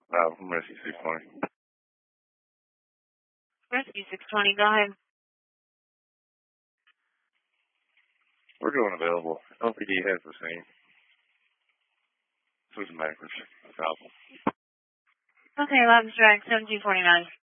From Rescue 620. Rescue 620, go ahead. We're going available. LPD has the same. Switching backwards. South. Okay, Labs Drag 1749.